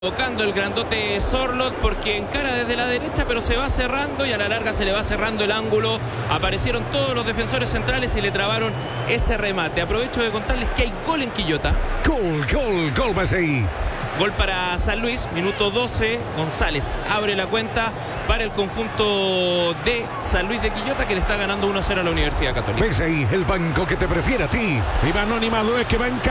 Tocando el grandote Sorlot porque encara desde la derecha, pero se va cerrando y a la larga se le va cerrando el ángulo. Aparecieron todos los defensores centrales y le trabaron ese remate. Aprovecho de contarles que hay gol en Quillota. Gol, Messi. Gol para San Luis, minuto 12. González abre la cuenta para el conjunto de San Luis de Quillota, que le está ganando 1-0 a la Universidad Católica. Messi, el banco que te prefiere a ti. Viva Anónima Duez, que va en